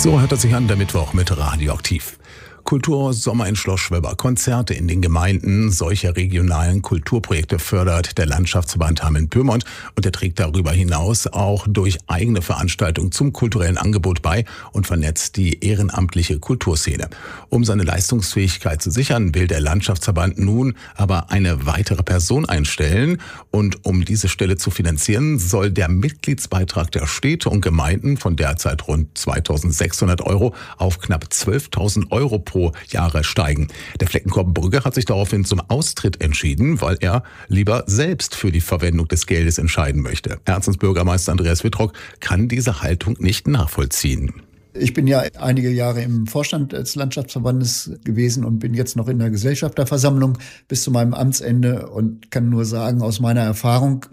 So hört es sich an, der Mittwoch mit Radioaktiv. Kultursommer in Schloss Schwöbber, Konzerte in den Gemeinden. Solche regionalen Kulturprojekte fördert der Landschaftsverband Hameln-Pyrmont und er trägt darüber hinaus auch durch eigene Veranstaltungen zum kulturellen Angebot bei und vernetzt die ehrenamtliche Kulturszene. Um seine Leistungsfähigkeit zu sichern, will der Landschaftsverband nun aber eine weitere Person einstellen und um diese Stelle zu finanzieren, soll der Mitgliedsbeitrag der Städte und Gemeinden von derzeit rund 2.600 € auf knapp 12.000 € pro Jahre steigen. Der Fleckenkorb Brügge hat sich daraufhin zum Austritt entschieden, weil er lieber selbst für die Verwendung des Geldes entscheiden möchte. Erzensbürgermeister Andreas Wittrock kann diese Haltung nicht nachvollziehen. Ich bin ja einige Jahre im Vorstand des Landschaftsverbandes gewesen und bin jetzt noch in der Gesellschafterversammlung bis zu meinem Amtsende und kann nur sagen, aus meiner Erfahrung,